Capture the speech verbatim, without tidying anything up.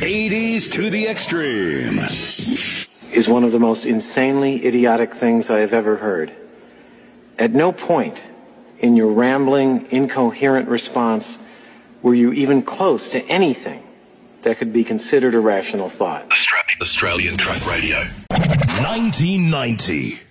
eighties to the extreme. Is one of the most insanely idiotic things I have ever heard. At no point in your rambling, incoherent response were you even close to anything that could be considered a rational thought. Australian Truck Radio. nineteen ninety.